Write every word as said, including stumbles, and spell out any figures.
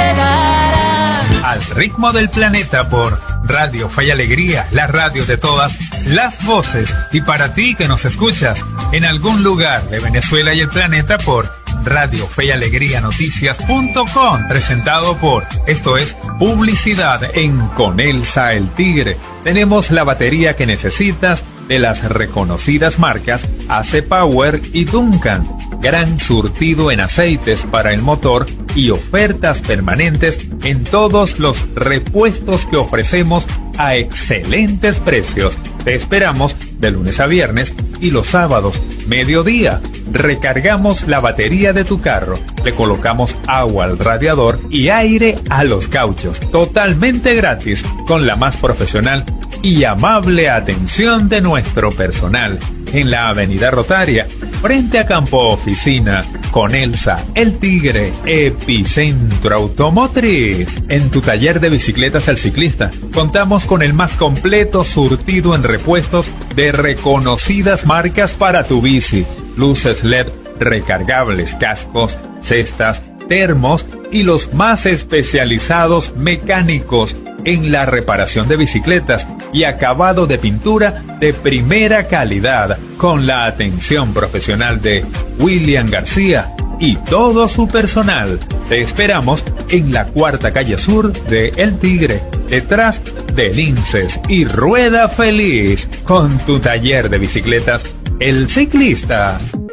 llevará. Al ritmo del planeta por Radio Fe y Alegría, la radio de todas las voces. Y para ti que nos escuchas en algún lugar de Venezuela y el planeta por Radio Fe y Alegría Noticias punto com, presentado por, esto es publicidad en Conelsa el Tigre. Tenemos la batería que necesitas de las reconocidas marcas A C Power y Duncan. Gran surtido en aceites para el motor y ofertas permanentes en todos los repuestos que ofrecemos a excelentes precios. Te esperamos de lunes a viernes y los sábados, mediodía. Recargamos la batería de tu carro, le colocamos agua al radiador y aire a los cauchos, totalmente gratis, con la más profesional y amable atención de nuestro personal. En la Avenida Rotaria, frente a Campo Oficina, Conelsa el Tigre, epicentro automotriz. En tu taller de bicicletas El Ciclista, contamos con el más completo surtido en repuestos de reconocidas marcas para tu bici. Luces L E D recargables, cascos, cestas, termos y los más especializados mecánicos en la reparación de bicicletas y acabado de pintura de primera calidad, con la atención profesional de William García y todo su personal. Te esperamos en la cuarta calle sur de El Tigre, detrás de Linces y Rueda Feliz, con tu taller de bicicletas El Ciclista.